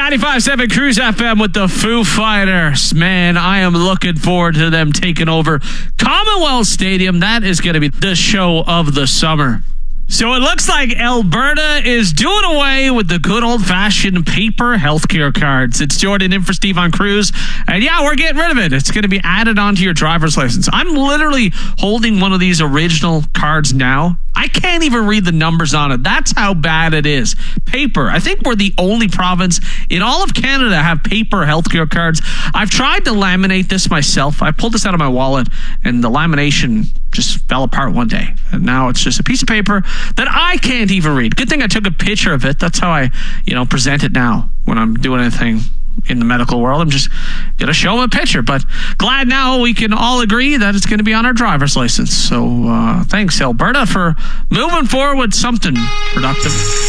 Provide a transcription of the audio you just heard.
95.7 Cruise FM with the Foo Fighters. Man, I am looking forward to them taking over Commonwealth Stadium. That is going to be the show of the summer. So it looks like Alberta is doing away with the good old-fashioned paper healthcare cards. It's Jordan in for Steve on Cruise. And yeah, we're getting rid of it. It's going to be added onto your driver's license. I'm literally holding one of these original cards now. I can't even read the numbers on it. That's how bad it is. Paper. I think we're the only province in all of Canada to have paper healthcare cards. I've tried to laminate this myself. I pulled this out of my wallet and the lamination just fell apart one day. And now it's just a piece of paper that I can't even read. Good thing I took a picture of it. That's how I, present it now when I'm doing anything in the medical world. I'm just going to show them a picture. But glad now we can all agree that it's going to be on our driver's license. So thanks, Alberta, for moving forward with something productive.